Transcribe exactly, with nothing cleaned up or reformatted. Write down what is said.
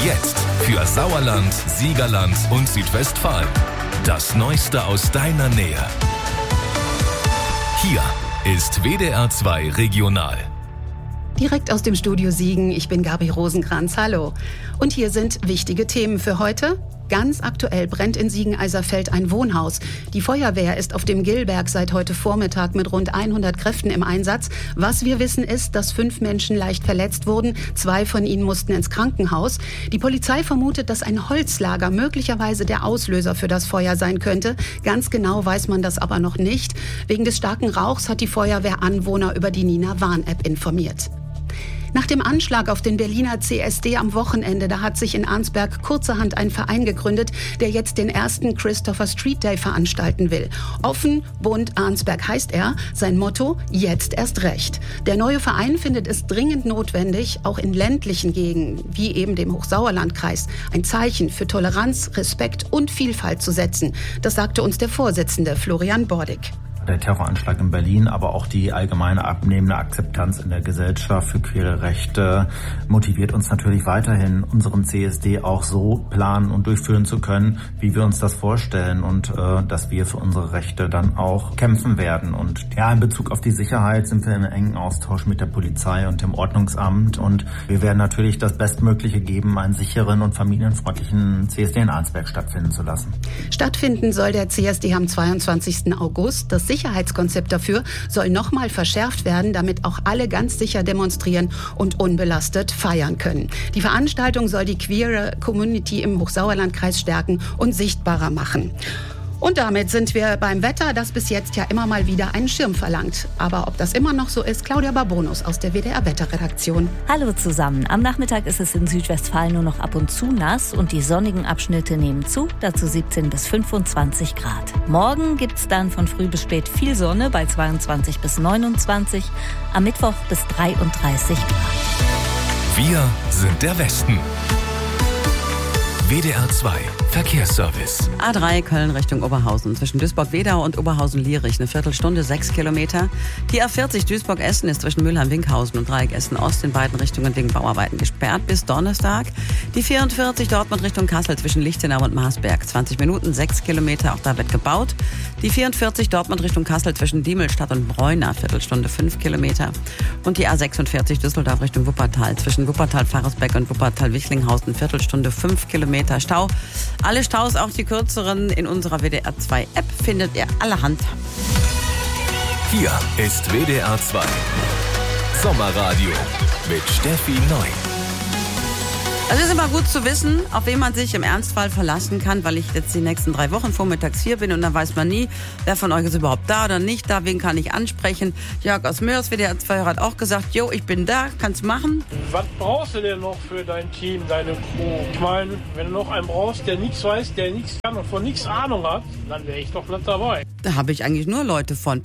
Jetzt für Sauerland, Siegerland und Südwestfalen. Das Neueste aus deiner Nähe. Hier ist W D R zwei Regional. Direkt aus dem Studio Siegen, ich bin Gabi Rosenkranz, hallo. Und hier sind wichtige Themen für heute. Ganz aktuell brennt in Siegen-Eiserfeld ein Wohnhaus. Die Feuerwehr ist auf dem Gillberg seit heute Vormittag mit rund hundert Kräften im Einsatz. Was wir wissen ist, dass fünf Menschen leicht verletzt wurden. Zwei von ihnen mussten ins Krankenhaus. Die Polizei vermutet, dass ein Holzlager möglicherweise der Auslöser für das Feuer sein könnte. Ganz genau weiß man das aber noch nicht. Wegen des starken Rauchs hat die Feuerwehr Anwohner über die Nina-Warn-App informiert. Nach dem Anschlag auf den Berliner C S D am Wochenende, da hat sich in Arnsberg kurzerhand ein Verein gegründet, der jetzt den ersten Christopher Street Day veranstalten will. Offen, bunt, Arnsberg heißt er. Sein Motto, jetzt erst recht. Der neue Verein findet es dringend notwendig, auch in ländlichen Gegenden, wie eben dem Hochsauerlandkreis, ein Zeichen für Toleranz, Respekt und Vielfalt zu setzen. Das sagte uns der Vorsitzende Florian Bordig. Der Terroranschlag in Berlin, aber auch die allgemeine abnehmende Akzeptanz in der Gesellschaft für queere Rechte motiviert uns natürlich weiterhin, unseren C S D auch so planen und durchführen zu können, wie wir uns das vorstellen und äh, dass wir für unsere Rechte dann auch kämpfen werden. Und ja, in Bezug auf die Sicherheit sind wir im engen Austausch mit der Polizei und dem Ordnungsamt und wir werden natürlich das Bestmögliche geben, einen sicheren und familienfreundlichen C S D in Arnsberg stattfinden zu lassen. Stattfinden soll der C S D am zweiundzwanzigsten August. Das Sicherheitskonzept dafür soll nochmal verschärft werden, damit auch alle ganz sicher demonstrieren und unbelastet feiern können. Die Veranstaltung soll die queere Community im Hochsauerlandkreis stärken und sichtbarer machen. Und damit sind wir beim Wetter, das bis jetzt ja immer mal wieder einen Schirm verlangt. Aber ob das immer noch so ist, Claudia Barbonus aus der W D R-Wetterredaktion. Hallo zusammen. Am Nachmittag ist es in Südwestfalen nur noch ab und zu nass und die sonnigen Abschnitte nehmen zu, dazu siebzehn bis fünfundzwanzig Grad. Morgen gibt's dann von früh bis spät viel Sonne bei zweiundzwanzig bis neunundzwanzig, am Mittwoch bis dreiunddreißig Grad. Wir sind der Westen. W D R zwei Verkehrsservice. A drei Köln Richtung Oberhausen. Zwischen Duisburg-Wedau und Oberhausen-Lierich eine Viertelstunde, sechs Kilometer. Die A vierzig Duisburg-Essen ist zwischen Mülheim-Winkhausen und Dreieck Essen-Ost in beiden Richtungen wegen Bauarbeiten gesperrt bis Donnerstag. Die vierundvierzig Dortmund Richtung Kassel zwischen Lichtenau und Marsberg. zwanzig Minuten, sechs Kilometer, auch da wird gebaut. Die vierundvierzig Dortmund Richtung Kassel zwischen Diemelstadt und Bräuna. Viertelstunde, fünf Kilometer. Und die A sechsundvierzig Düsseldorf Richtung Wuppertal. Zwischen Wuppertal-Faresbeck und Wuppertal-Wichlinghausen. Viertelstunde, fünf Kilometer Stau. Alle Staus, auch die kürzeren, in unserer W D R zwei App findet ihr allerhand. Hier ist W D R zwei Sommerradio mit Steffi Neu. Es ist immer gut zu wissen, auf wen man sich im Ernstfall verlassen kann, weil ich jetzt die nächsten drei Wochen vormittags hier bin und dann weiß man nie, wer von euch ist überhaupt da oder nicht da, wen kann ich ansprechen. Jörg aus Mörs, W D R zwei, hat auch gesagt, jo, ich bin da, kannst machen. Was brauchst du denn noch für dein Team, deine Crew? Ich meine, wenn du noch einen brauchst, der nichts weiß, der nichts kann und von nichts Ahnung hat, dann wäre ich doch nicht dabei. Da habe ich eigentlich nur Leute von.